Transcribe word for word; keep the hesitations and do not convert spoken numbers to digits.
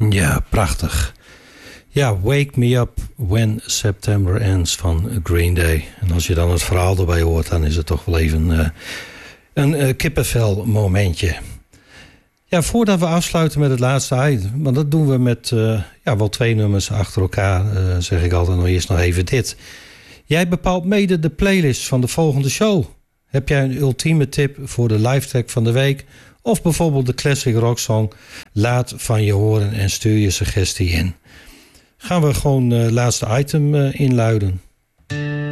Ja, prachtig. Ja, Wake Me Up When September Ends van Green Day. En als je dan het verhaal erbij hoort, dan is het toch wel even uh, een uh, kippenvel momentje. Ja, voordat we afsluiten met het laatste item, want dat doen we met uh, ja, wel twee nummers achter elkaar, uh, zeg ik altijd nog eerst nog even dit. Jij bepaalt mede de playlist van de volgende show. Heb jij een ultieme tip voor de live track van de week? Of bijvoorbeeld de classic rock song? Laat van je horen en stuur je suggestie in. Gaan we gewoon het uh, laatste item uh, inluiden.